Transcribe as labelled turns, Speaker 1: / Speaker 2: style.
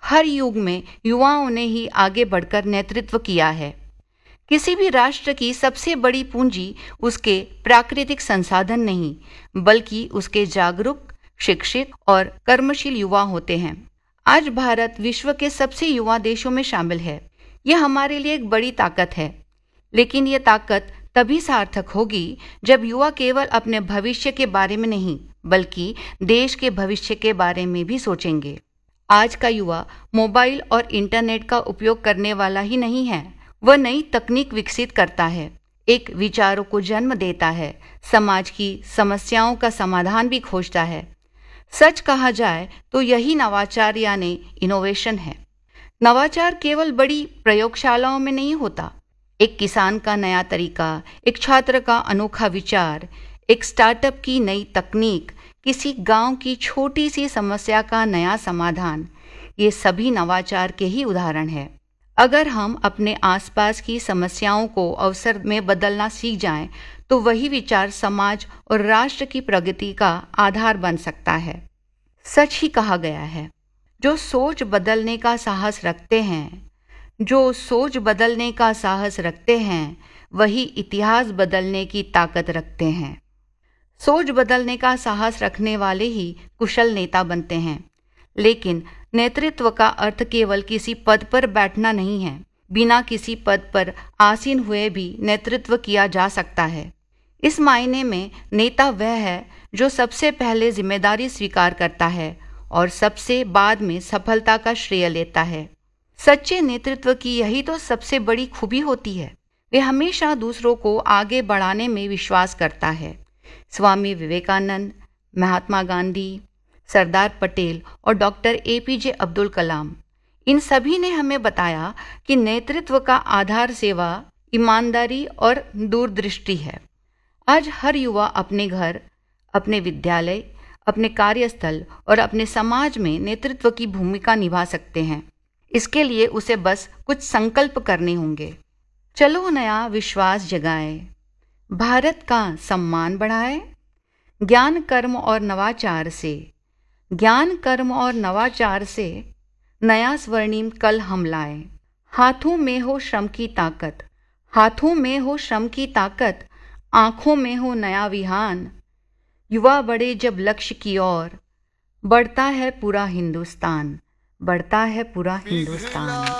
Speaker 1: हर युग में युवाओं ने ही आगे बढ़कर नेतृत्व किया है। किसी भी राष्ट्र की सबसे बड़ी पूंजी उसके प्राकृतिक संसाधन नहीं, बल्कि उसके जागरूक, शिक्षित और कर्मशील युवा होते हैं। आज भारत विश्व के सबसे युवा देशों में शामिल है। यह हमारे लिए एक बड़ी ताकत है, लेकिन यह ताकत तभी सार्थक होगी जब युवा केवल अपने भविष्य के बारे में नहीं, बल्कि देश के भविष्य के बारे में भी सोचेंगे। आज का युवा मोबाइल और इंटरनेट का उपयोग करने वाला ही नहीं है, वह नई तकनीक विकसित करता है, एक विचारों को जन्म देता है, समाज की समस्याओं का समाधान भी खोजता है। सच कहा जाए तो यही नवाचार यानी इनोवेशन है। नवाचार केवल बड़ी प्रयोगशालाओं में नहीं होता। एक किसान का नया तरीका, एक छात्र का अनोखा विचार, एक स्टार्टअप की नई तकनीक, किसी गांव की छोटी सी समस्या का नया समाधान, ये सभी नवाचार के ही उदाहरण हैं। अगर हम अपने आसपास की समस्याओं को अवसर में बदलना सीख जाएं, तो वही विचार समाज और राष्ट्र की प्रगति का आधार बन सकता है। सच ही कहा गया है, जो सोच बदलने का साहस रखते हैं, वही इतिहास बदलने की ताकत रखते हैं। सोच बदलने का साहस रखने वाले ही कुशल नेता बनते हैं। लेकिन नेतृत्व का अर्थ केवल किसी पद पर बैठना नहीं है। बिना किसी पद पर आसीन हुए भी नेतृत्व किया जा सकता है। इस मायने में नेता वह है जो सबसे पहले जिम्मेदारी स्वीकार करता है और सबसे बाद में सफलता का श्रेय लेता है। सच्चे नेतृत्व की यही तो सबसे बड़ी खूबी होती है। वे हमेशा दूसरों को आगे बढ़ाने में विश्वास करता है। स्वामी विवेकानंद, महात्मा गांधी, सरदार पटेल और डॉक्टर APJ अब्दुल कलाम, इन सभी ने हमें बताया कि नेतृत्व का आधार सेवा, ईमानदारी और दूरदृष्टि है। आज हर युवा अपने घर, अपने विद्यालय, अपने कार्यस्थल और अपने समाज में नेतृत्व की भूमिका निभा सकते हैं। इसके लिए उसे बस कुछ संकल्प करने होंगे। चलो नया विश्वास जगाए, भारत का सम्मान बढ़ाए, ज्ञान कर्म और नवाचार से नया स्वर्णिम कल हम लाए। हाथों में हो श्रम की ताकत, आंखों में हो नया विहान। युवा बढ़े जब लक्ष्य की ओर, बढ़ता है पूरा हिंदुस्तान।